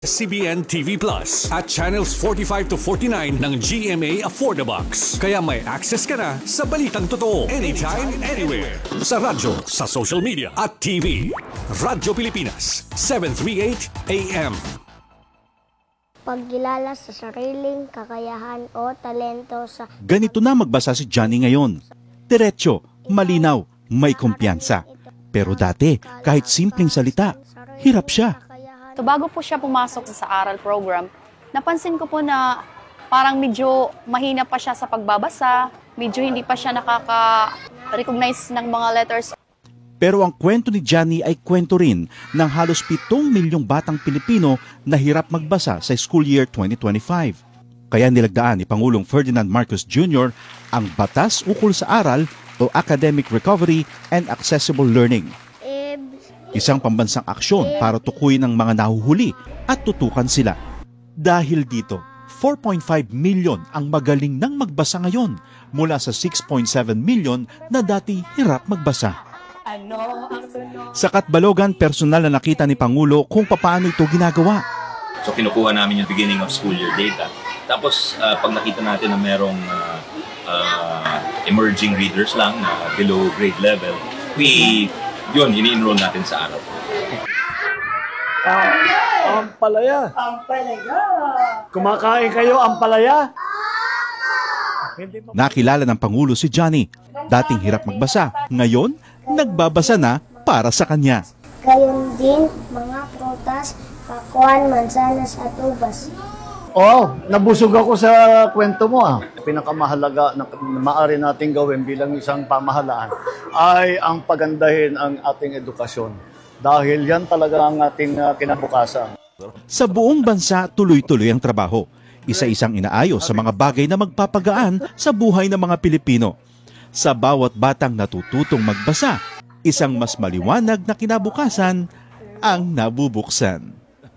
CBN TV Plus at channels 45 to 49 ng GMA Affordabox. Kaya may access ka na sa balitang totoo anytime, anywhere. Sa radyo, sa social media at TV. Radyo Pilipinas, 738 AM. Pagkilala sa sariling kakayahan o talento sa... Ganito na magbasa si Johnny ngayon. Diretso, malinaw, may kumpiyansa. Pero dati, kahit simpleng salita, hirap siya. So bago po siya pumasok sa ARAL program, napansin ko po na parang medyo mahina pa siya sa pagbabasa, medyo hindi pa siya nakaka-recognize ng mga letters. Pero ang kwento ni Johnny ay kwento rin ng halos 7 milyong batang Pilipino na hirap magbasa sa school year 2025. Kaya nilagdaan ni Pangulong Ferdinand Marcos Jr. ang Batas Ukol sa Aral o Academic Recovery and Accessible Learning. Isang pambansang aksyon para tukuyin ang mga nahuhuli at tutukan sila. Dahil dito, 4.5 milyon ang magaling nang magbasa ngayon mula sa 6.7 milyon na dati hirap magbasa. Sa Katbalogan, personal na nakita ni Pangulo kung paano ito ginagawa. So kinukuha namin yung beginning of school year data. Tapos pag nakita natin na merong emerging readers lang na below grade level, yun, ini-enroll natin sa araw. Ampalaya. Ampalaya. Kumakain kayo, ampalaya? Nakilala ng Pangulo si Johnny. Dating hirap magbasa, ngayon nagbabasa na para sa kanya. Gayon din mga prutas, pakwan, mansanas at ubas. Nabusog ako sa kwento mo Pinakamahalaga na maaari nating gawin bilang isang pamahalaan ay ang pagandahin ang ating edukasyon. Dahil yan talaga ang ating kinabukasan. Sa buong bansa, tuloy-tuloy ang trabaho. Isa-isang inaayos sa mga bagay na magpapagaan sa buhay ng mga Pilipino. Sa bawat batang natututong magbasa, isang mas maliwanag na kinabukasan ang nabubuksan.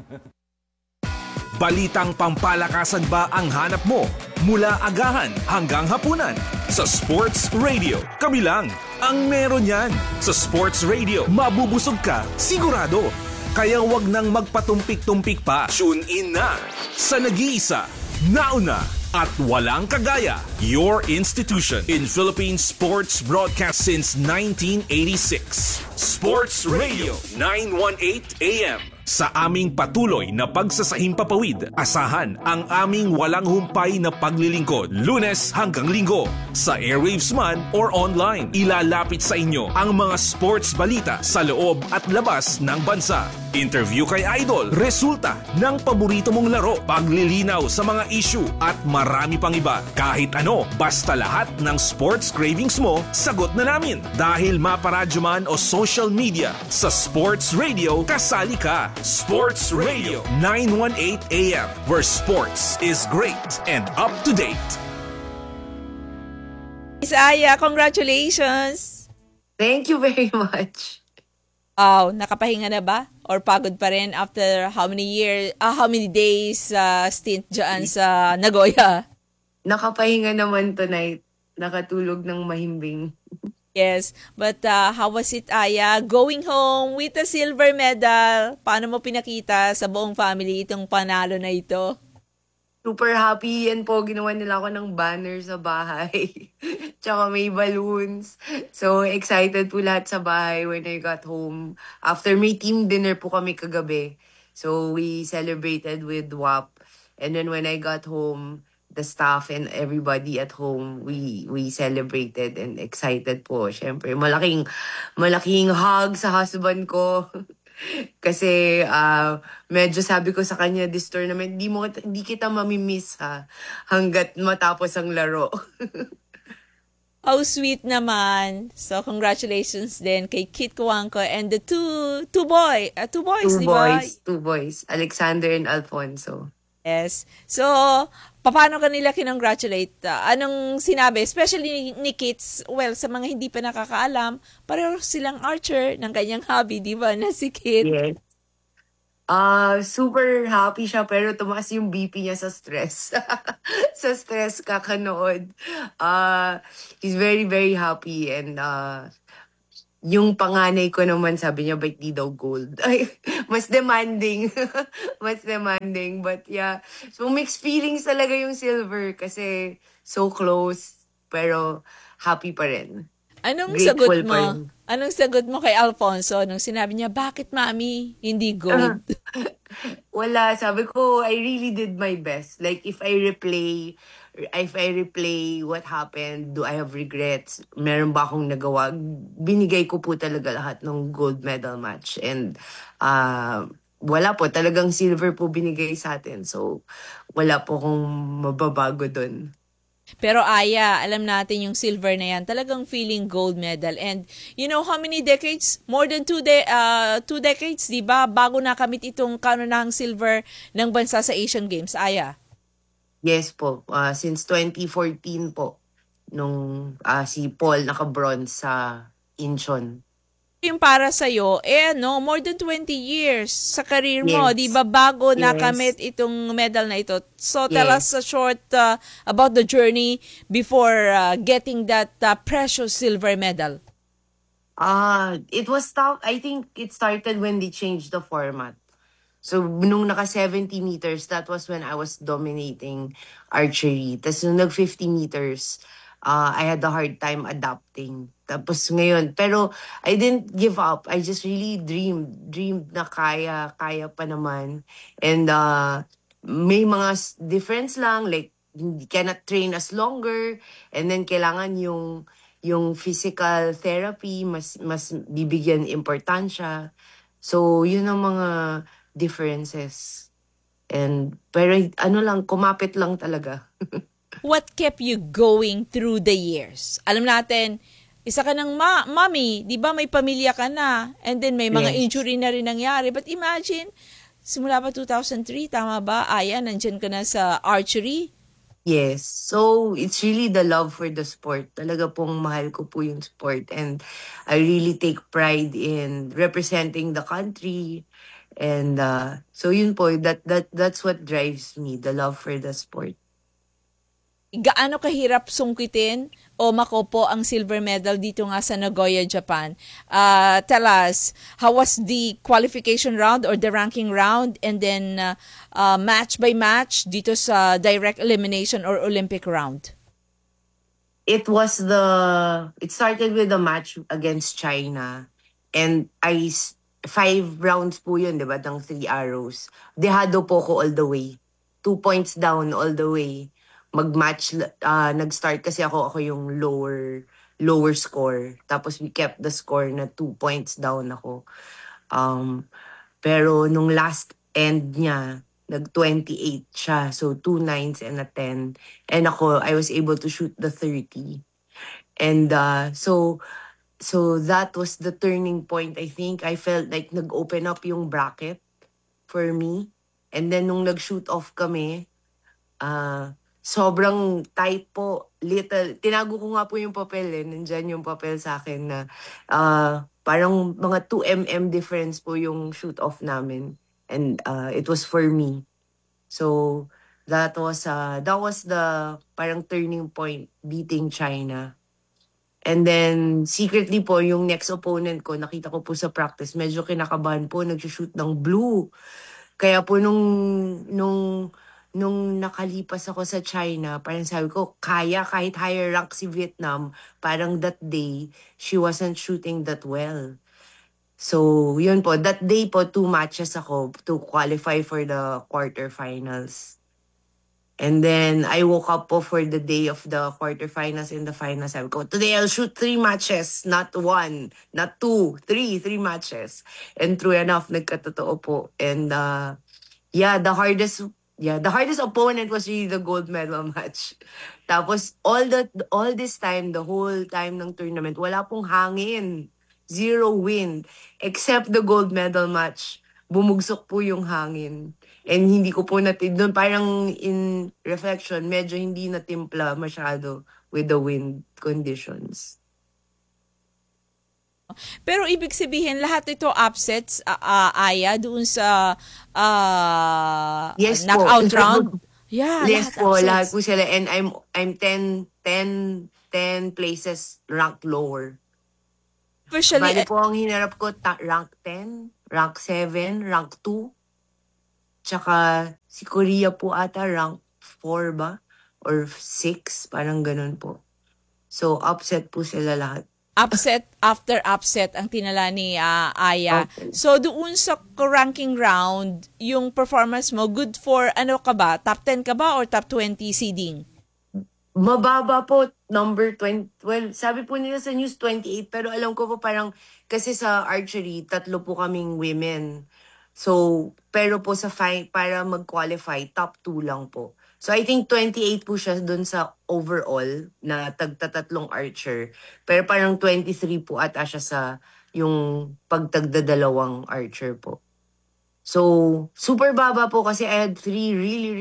Balitang pampalakasan ba ang hanap mo? Mula agahan hanggang hapunan sa Sports Radio. Kami lang ang meron yan. Sa Sports Radio, mabubusog ka, sigurado. Kaya wag nang magpatumpik-tumpik pa. Tune in na sa nag-iisa, nauna at walang kagaya. Your institution in Philippine sports broadcast since 1986. Sports Radio 918 AM. Sa aming patuloy na pagsasahimpapawid, asahan ang aming walang humpay na paglilingkod, Lunes hanggang Linggo. Sa airwaves man or online, ilalapit sa inyo ang mga sports balita sa loob at labas ng bansa. Interview kay Idol, resulta ng paborito mong laro, paglilinaw sa mga issue at marami pang iba. Kahit ano, basta lahat ng sports cravings mo, sagot na namin. Dahil maparadyo man o social media, sa Sports Radio, kasali ka. Sports Radio 918 AM, where sports is great and up to date. Miss Aya, congratulations! Thank you very much. Wow, nakapahinga na ba? Or pagod pa rin after how many days stint dyan sa Nagoya? Nakapahinga naman tonight. Nakatulog ng mahimbing. Yes, but how was it, Aya? Going home with a silver medal. Paano mo pinakita sa buong family itong panalo na ito? Super happy. Yan po, ginawa nila ako ng banner sa bahay. Tsaka may balloons. So, excited po lahat sa bahay when I got home. After may team dinner po kami kagabi. So, we celebrated with WAP. And then when I got home, the staff and everybody at home, we celebrated and excited po. Siyempre, malaking hug sa husband ko. Kasi medyo sabi ko sa kanya this tournament, di kita mamimiss hanggat matapos ang laro. How sweet naman. So, congratulations din kay Kit Kuwangko and the two boys, di ba? Two boys, Alexander and Alfonso. Yes. So, paano ka nila kinongratulate? Anong sinabi? Especially ni Kits, well, sa mga hindi pa nakakaalam, pareho silang archer ng kanyang hobby, di ba, na si Kit? Yes. Super happy siya, pero tumaas yung BP niya sa stress. Sa stress kakanood. He's very, very happy and yung panganay ko naman, sabi niya, ba't di daw gold? Ay, mas demanding. Mas demanding. But yeah, so mixed feelings talaga yung silver kasi so close, pero happy pa rin. Anong sagot Grateful pa mo? rin. Anong sagot mo kay Alfonso nung sinabi niya, bakit mami, hindi gold? Wala, sabi ko, I really did my best. Like, if I replay what happened, do I have regrets? Meron ba akong nagawa? Binigay ko po talaga lahat ng gold medal match. And, wala po, talagang silver po binigay sa atin. So, wala po akong mababago dun. Pero Aya, alam natin yung silver na yan, talagang feeling gold medal. And you know how many decades? More than 2 decades, di ba? Bago nakamit itong kanunahang silver ng bansa sa Asian Games, Aya. Yes po, since 2014 po, nung si Paul naka-bronze sa Incheon. Yung para sa'yo, no, more than 20 years sa career mo, Yes. di ba, bago Yes. nakamit itong medal na ito. So, tell Yes. us a short about the journey before getting that precious silver medal. It was tough. I think it started when they changed the format. So, nung naka 70 meters, that was when I was dominating archery. Tapos nung nag 50 meters, I had a hard time adapting. Tapos ngayon, pero I didn't give up. I just really dreamed na kaya pa naman. And may mga difference lang, like, hindi cannot train as longer. And then kailangan yung physical therapy, mas bibigyan importansya. So, yun ang mga differences. Pero lang, kumapit lang talaga. What kept you going through the years? Alam natin, isa ka ng mommy, di ba may pamilya ka na, and then may mga Yes. injury na rin nangyari. But imagine, simula pa 2003, tama ba? Aya, nandyan ka na sa archery. Yes. So, it's really the love for the sport. Talaga pong mahal ko po yung sport. And I really take pride in representing the country. And so yun po, that's what drives me, the love for the sport. Gaano kahirap sungkitin o makopo ang silver medal dito nga sa Nagoya, Japan? Tell us, how was the qualification round or the ranking round, and then match by match dito sa direct elimination or Olympic round? It started with a match against China. And 5 rounds po yun, di ba? Ng 3 arrows. Dehado po ko all the way. 2 points down all the way. Mag-match, nag-start kasi ako yung lower score. Tapos we kept the score na 2 points down ako. Pero nung last end niya, nag-28 siya. So 2 9s and a 10. And I was able to shoot the 30. And so that was the turning point, I think. I felt like nag-open up yung bracket for me. And then nung nag-shoot off kami, sobrang tight po, little. Tinago ko nga po yung papel Nandyan yung papel sa akin na parang mga 2 mm difference po yung shoot off namin. And it was for me. So that was the parang turning point, beating China. And then secretly po yung next opponent ko, nakita ko po sa practice, medyo kinakabahan po, nag-shoot ng blue. Kaya po nung nakalipas ako sa China, parang sabi ko, kahit higher rank si Vietnam, parang that day, she wasn't shooting that well. So, yun po, that day po, 2 matches ako to qualify for the quarterfinals. And then, I woke up po for the day of the quarterfinals and the finals. Sabi ko, today I'll shoot 3 matches, not 1, not 2, 3 matches. And true enough, nagkatotoo po. And the hardest opponent was really the gold medal match. Tapos, all this time, the whole time ng tournament, wala pong hangin. 0 wind. Except the gold medal match. Bumugsok po yung hangin. And hindi ko po doon parang in reflection, medyo hindi natimpla masyado with the wind conditions. Pero ibig sabihin, lahat ito upsets, Aya, doon sa Yes po. knockout round? Yeah, Yes po, upsets. lahat po sila. And I'm 10 places ranked lower. Especially, Bali po ang hinarap ko, rank 10, rank 7, rank 2. Tsaka si Korea po ata rank 4 ba? Or 6, parang ganun po. So, upset po sila lahat. upset after upset ang tinala ni Aya. Okay. So, doon sa ranking round, yung performance mo, good for ano ka ba? Top 10 ka ba or top 20 seeding? Mababa po, number 20. Well, sabi po nila sa news 28, pero alam ko po parang, kasi sa archery, 3 po kaming women. So, pero po sa para mag-qualify, top 2 lang po. So, I think 28 po siya dun sa overall na tagtatatlong archer. Pero parang 23 po ata siya sa yung pagtagdadalawang archer po. So, super baba po kasi I had 3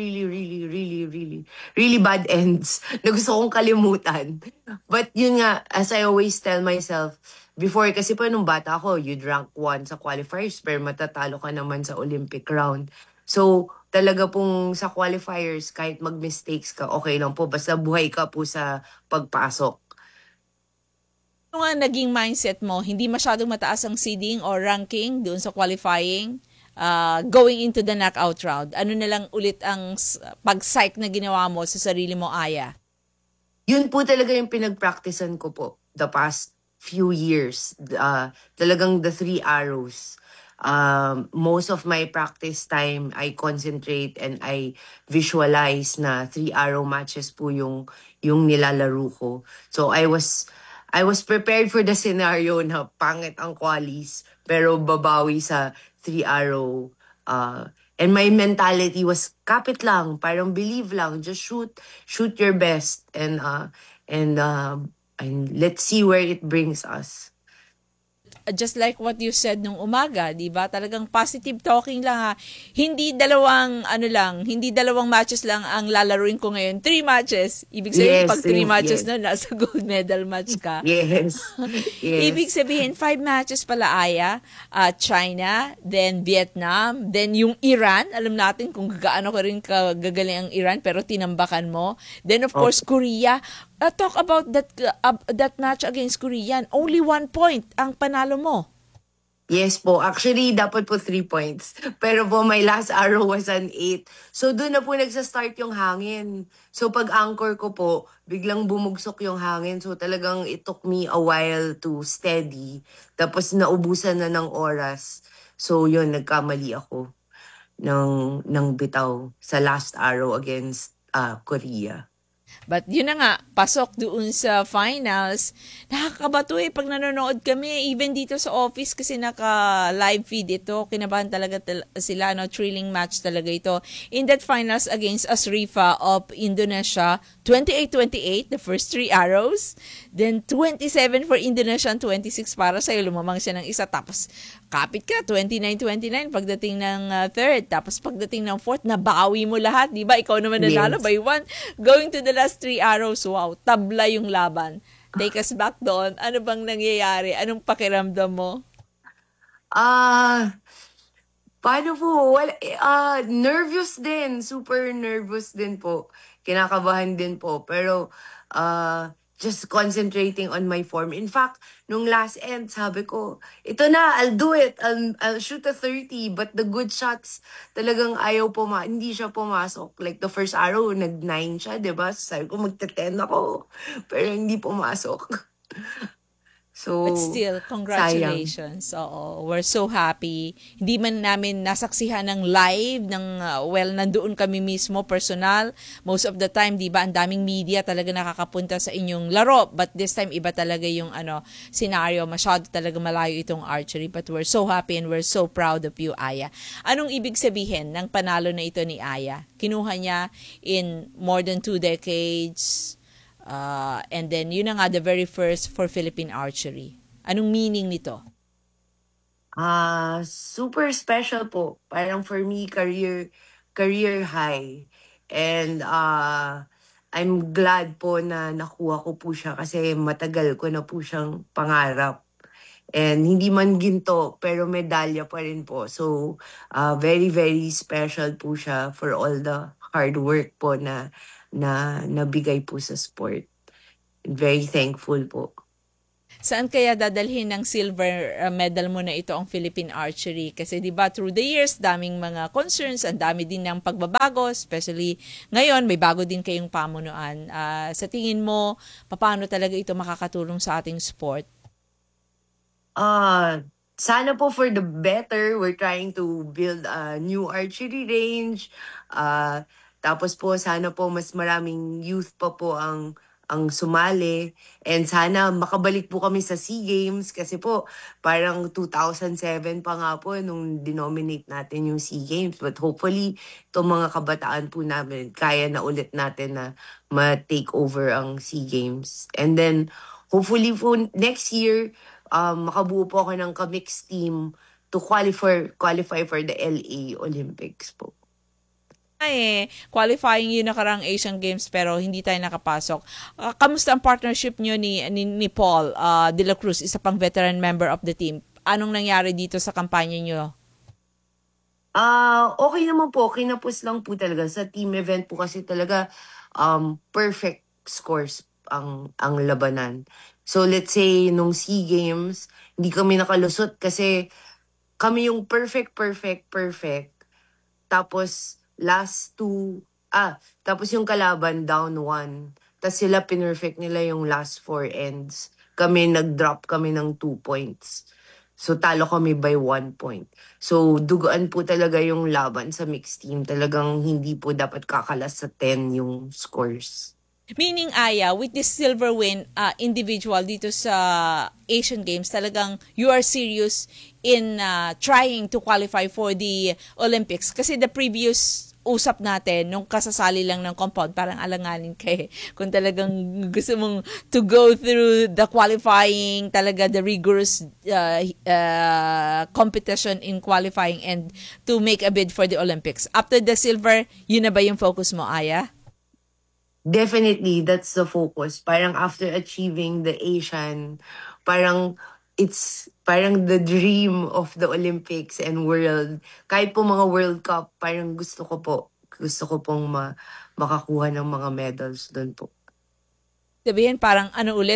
really bad ends na gusto kong kalimutan. But yun nga, as I always tell myself, before kasi po nung bata ako, you'd rank 1 sa qualifiers pero matatalo ka naman sa Olympic round. So, talaga pong sa qualifiers, kahit mag-mistakes ka, okay lang po. Basta buhay ka po sa pagpasok. Ano nga naging mindset mo? Hindi masyadong mataas ang seeding or ranking doon sa qualifying? Going into the knockout round, ano na lang ulit ang pag-psych na ginawa mo sa sarili mo, Aya? Yun po talaga yung pinag-practicean ko po the past few years. Talagang the 3 arrows. Most of my practice time, I concentrate and I visualize na 3 arrow matches po yung nilalaro ko. So I was prepared for the scenario na pangit ang qualis, pero babawi sa 3 arrow. And my mentality was kapit lang, parang believe lang, just shoot your best and let's see where it brings us. Just like what you said nung umaga, 'di ba? Talagang positive talking lang ha. Hindi dalawang matches lang ang lalaruin ko ngayon. 3 matches. Ibig sabihin Yes, pag 3 matches yes. na nasa gold medal match ka. Yes. Yes. Ibig sabihin 5 matches pala, Aya. China, then Vietnam, then yung Iran. Alam natin kung gaano ka rin gagaling ang Iran pero tinambakan mo. Then of course Korea. Talk about that match against Korean. Only 1 point ang panalo mo. Yes po. Actually, dapat po 3 points. Pero po, my last arrow was an 8. So, doon na po nagsa-start yung hangin. So, pag anchor ko po, biglang bumugsok yung hangin. So, talagang it took me a while to steady. Tapos, naubusan na ng oras. So, yun, nagkamali ako ng bitaw sa last arrow against Korea. But yun na nga, pasok doon sa finals. Nakakabato pag nanonood kami, even dito sa office kasi naka-live feed ito. Kinabahan talaga sila, no? Thrilling match talaga ito. In that finals against Asrifa of Indonesia, 28-28, the first 3 arrows. Then 27 for Indonesia, 26 para sa'yo. Lumamang siya ng isa. Tapos kapit ka, 29-29 pagdating ng third. Tapos pagdating ng fourth, nabawi mo lahat. Di ba? Ikaw naman nanalo by 1. Going to the last 3 arrows, wow, tabla yung laban. Take us back doon. Ano bang nangyayari? Anong pakiramdam mo? Paano po? Nervous din. Super nervous din po. Kinakabahan din po. Pero, just concentrating on my form. In fact, nung last end, sabi ko, ito na, I'll do it. I'll shoot a 30. But the good shots, talagang hindi siya pumasok. Like the first arrow, nag-9 siya, diba? So, sabi ko, magta-10 ako. Pero hindi pumasok. So, But still, congratulations. Oo, we're so happy. Hindi man namin nasaksihan ng live, nandoon kami mismo, personal. Most of the time, di ba, ang daming media talaga nakakapunta sa inyong laro. But this time, iba talaga yung scenario. Masyado talaga malayo itong archery. But we're so happy and we're so proud of you, Aya. Anong ibig sabihin ng panalo na ito ni Aya? Kinuha niya in more than 2 decades. And then, yun na nga, the very first for Philippine archery. Anong meaning nito? Super special po. Parang for me, career high. And I'm glad po na nakuha ko po siya kasi matagal ko na po siyang pangarap. And hindi man ginto, pero medalya pa rin po. So, very, very special po siya for all the hard work po na nabigay po sa sport. Very thankful po. Saan kaya dadalhin ng silver medal mo na ito ang Philippine Archery? Kasi 'di ba through the years, daming mga concerns, ang dami din ng pagbabago, especially ngayon may bago din kayong pamunuan. Sa tingin mo, paano talaga ito makakatulong sa ating sport? Sana po for the better. We're trying to build a new archery range. Tapos po, sana po mas maraming youth pa po ang sumali. And sana makabalik po kami sa SEA Games kasi po parang 2007 pa nga po nung denominate natin yung SEA Games. But hopefully, itong mga kabataan po namin, kaya na ulit natin na ma-take over ang SEA Games. And then, hopefully po next year, makabuo po ako ng ka-mix team to qualify for the LA Olympics po. Qualifying yun nakarang Asian Games pero hindi tayo nakapasok. Kamusta ang partnership nyo ni Paul De La Cruz, isa pang veteran member of the team? Anong nangyari dito sa kampanya nyo? Okay naman po. Kinapos lang po talaga. Sa team event po kasi talaga perfect scores ang labanan. So let's say nung SEA Games, hindi kami nakalusot kasi kami yung perfect. Tapos tapos yung kalaban down 1. Tapos sila pinerfect nila yung last 4 ends. Kami nag-drop kami ng 2 points. So talo kami by 1 point. So dugaan po talaga yung laban sa mixed team. Talagang hindi po dapat kakalas sa 10 yung scores. Meaning, Aya, with this silver win individual dito sa Asian Games, talagang you are serious in trying to qualify for the Olympics. Kasi the previous usap natin, nung kasasali lang ng compound, parang alanganin kay kung talagang gusto mong to go through the qualifying, talaga the rigorous competition in qualifying and to make a bid for the Olympics. After the silver, yun na ba yung focus mo, Aya? Definitely, that's the focus. Parang after achieving the Asian, parang it's parang the dream of the Olympics and world. Kahit po mga World Cup, parang gusto ko pong makakuha ng mga medals doon po. Sabihin parang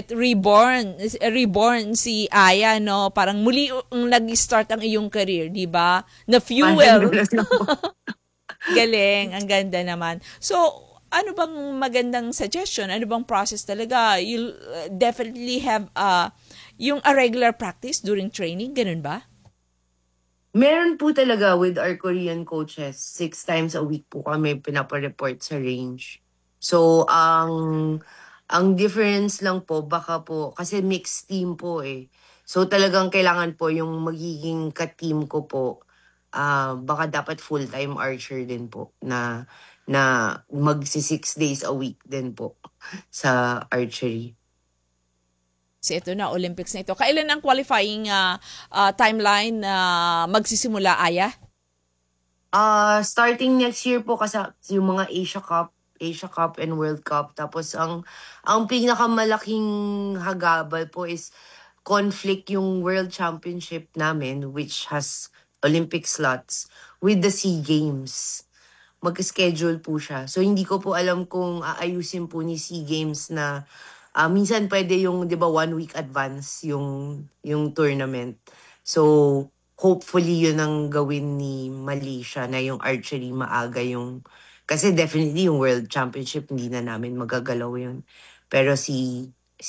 reborn si Aya, no? Parang muli nag-start ang iyong career, di ba? Na fuel. Galing, ang ganda naman. So, ano bang magandang suggestion? Ano bang process talaga? You'll definitely have yung a regular practice during training, ganun ba? Meron po talaga with our Korean coaches. 6 times a week po kami pinapareport sa range. So, ang difference lang po, baka po, kasi mixed team po eh. So, talagang kailangan po yung magiging ka-team ko po, baka dapat full-time archer din po na magsi 6 days a week din po sa archery. So ito na, Olympics na ito. Kailan ang qualifying timeline na magsisimula, Aya? Starting next year po kasi yung mga Asia Cup and World Cup. Tapos ang pinakamalaking hagabal po is conflict yung World Championship namin, which has Olympic slots, with the SEA Games. Mag-schedule po siya. So, hindi ko po alam kung aayusin po ni SEA Games na minsan pwede yung, di ba, 1 week advance yung tournament. So, hopefully yun ang gawin ni Malaysia na yung archery maaga yung... Kasi definitely yung World Championship, hindi na namin magagalaw yun. Pero si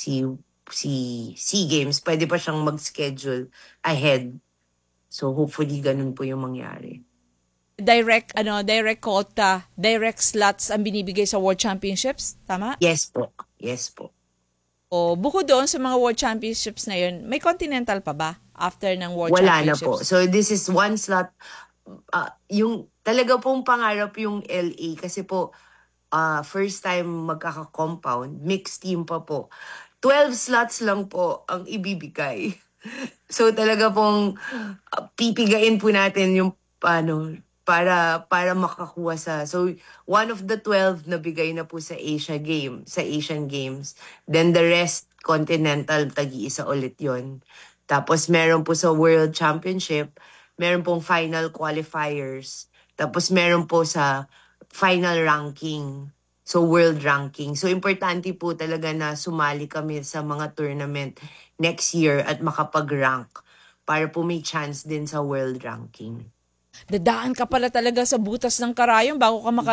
SEA Games, pwede pa siyang mag-schedule ahead. So, hopefully ganun po yung mangyari. Direct quota, direct slots ang binibigay sa World Championships, tama? Yes po. O bukod doon sa mga World Championships na yun, may continental pa ba after ng World Wala Championships? na po. So this is one slot. Yung talaga pong pangarap yung LA kasi po first time magkaka-compound, mixed team pa po. 12 slots lang po ang ibibigay. So talaga pong pipigain po natin yung para makakuha sa... So, one of the 12 na bigay na po sa Asian Games. Then the rest, continental, tag-iisa ulit yon. Tapos meron po sa World Championship, meron pong final qualifiers. Tapos meron po sa final ranking. So, world ranking. So, importante po talaga na sumali kami sa mga tournament next year at makapag-rank para po may chance din sa world ranking. Dadaan ka pala talaga sa butas ng karayom bago ka